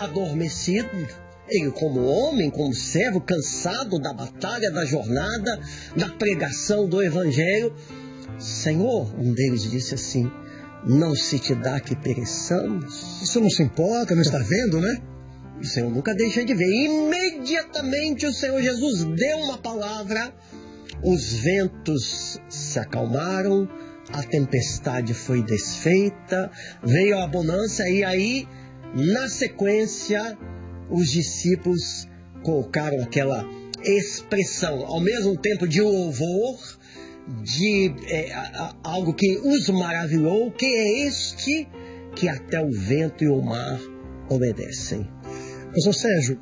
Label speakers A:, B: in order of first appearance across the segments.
A: adormecido. Ele, como homem, como servo, cansado da batalha, da jornada, da pregação do Evangelho. Senhor, um deles disse assim: não se te dá que pereçamos?
B: Isso não se importa, não está vendo, né?
A: O Senhor nunca deixa de ver. Imediatamente o Senhor Jesus deu uma palavra, os ventos se acalmaram, a tempestade foi desfeita, veio a bonança, e aí, na sequência, os discípulos colocaram aquela expressão, ao mesmo tempo de louvor, de algo que os maravilhou, que é este que até o vento e o mar obedecem.
B: Pastor Sérgio,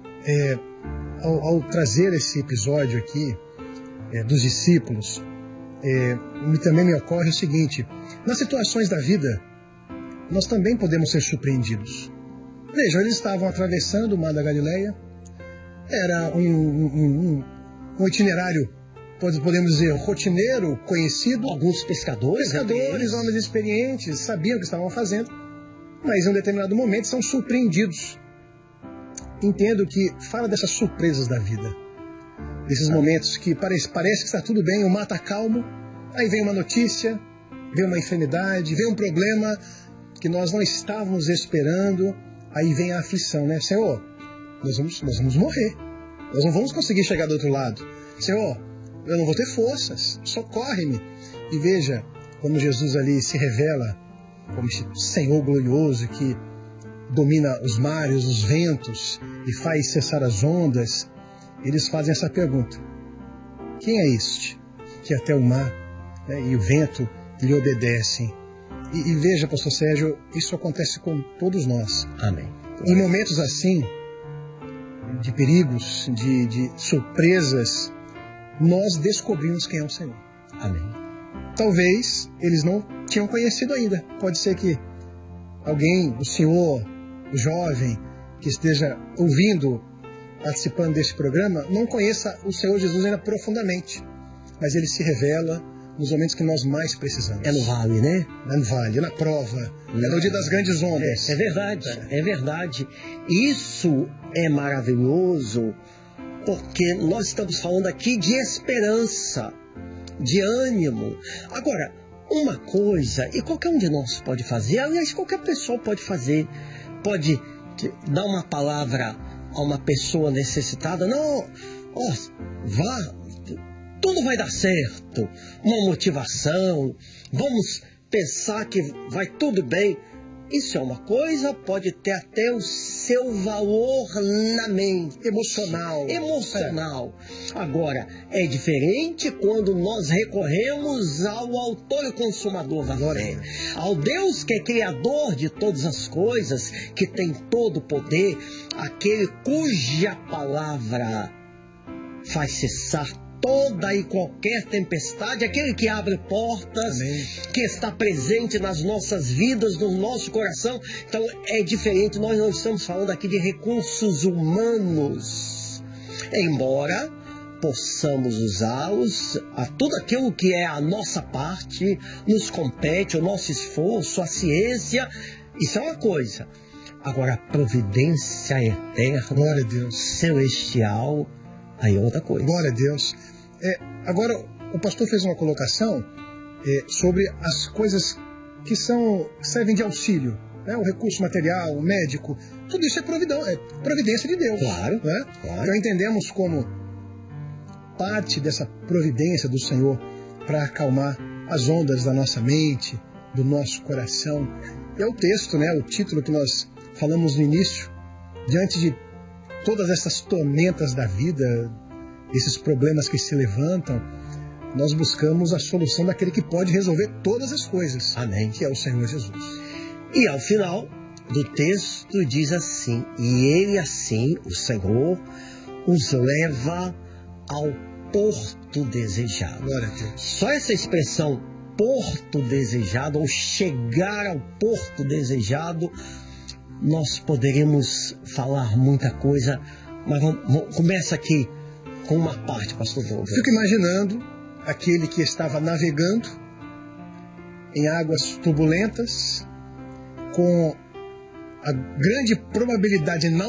B: ao trazer esse episódio aqui dos discípulos, também me ocorre o seguinte: nas situações da vida, nós também podemos ser surpreendidos. Vejam, eles estavam atravessando o Mar da Galileia, era um itinerário, podemos dizer, rotineiro, conhecido.
A: Alguns pescadores,
B: homens experientes, sabiam o que estavam fazendo, mas em um determinado momento são surpreendidos. Entendo que fala dessas surpresas da vida, desses momentos que parece que está tudo bem, o mar está calmo, aí vem uma notícia, vem uma enfermidade, vem um problema que nós não estávamos esperando, aí vem a aflição, né? Senhor, nós vamos morrer, nós não vamos conseguir chegar do outro lado. Senhor, eu não vou ter forças, socorre-me. E veja como Jesus ali se revela como esse Senhor glorioso que domina os mares, os ventos e faz cessar as ondas. Eles fazem essa pergunta: quem é este que até o mar, né, e o vento lhe obedecem? E veja, pastor Sérgio, isso acontece com todos nós.
A: Amém.
B: Em momentos assim, de perigos, de surpresas, nós descobrimos quem é o Senhor.
A: Amém.
B: Talvez eles não tinham conhecido ainda. Pode ser que alguém, o senhor, o jovem, que esteja ouvindo, participando desse programa, não conheça o Senhor Jesus ainda profundamente. Mas ele se revela nos momentos que nós mais precisamos.
A: É no vale, né?
B: É no vale, é na prova, é no dia das grandes ondas.
A: É verdade, é verdade. Isso é maravilhoso, porque nós estamos falando aqui de esperança, de ânimo. Agora, uma coisa, e qualquer um de nós pode fazer, aliás, qualquer pessoa pode fazer, pode dar uma palavra a uma pessoa necessitada: não, vá, tudo vai dar certo, uma motivação, vamos pensar que vai tudo bem. Isso é uma coisa, pode ter até o seu valor na mente, emocional. Agora, é diferente quando nós recorremos ao autor e consumador da fé, ao Deus que é criador de todas as coisas, que tem todo o poder, aquele cuja palavra faz cessar toda e qualquer tempestade, aquele que abre portas, amém, que está presente nas nossas vidas, no nosso coração. Então é diferente, nós não estamos falando aqui de recursos humanos, embora possamos usá-los, a tudo aquilo que é a nossa parte, nos compete, o nosso esforço, a ciência, isso é uma coisa. Agora, a providência eterna,
B: glória a Deus,
A: celestial, aí é outra coisa.
B: Glória a Deus. Agora, o pastor fez uma colocação sobre as coisas que servem de auxílio, né? O recurso material, o médico, tudo isso é providência de Deus.
A: Claro,
B: né?
A: Claro.
B: Então entendemos como parte dessa providência do Senhor para acalmar as ondas da nossa mente, do nosso coração. É o texto, né? O título que nós falamos no início, diante de todas essas tormentas da vida, esses problemas que se levantam, nós buscamos a solução daquele que pode resolver todas as coisas.
A: Amém.
B: Que é o Senhor Jesus.
A: E ao final do texto diz assim: e ele assim, o Senhor, os leva ao porto desejado.
B: Glória a Deus.
A: Só essa expressão, porto desejado, ou chegar ao porto desejado, nós poderemos falar muita coisa, mas começa aqui com uma parte, pastor Douglas.
B: Fico imaginando aquele que estava navegando em águas turbulentas, com a grande probabilidade